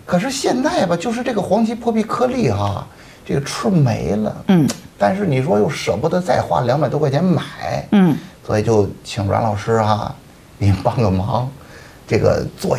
可是现在吧，就是这个黄金破壁颗粒哈，这个吃没了。但是你说又舍不得再花200多块钱买。所以就请阮老师哈，您帮个忙，这个做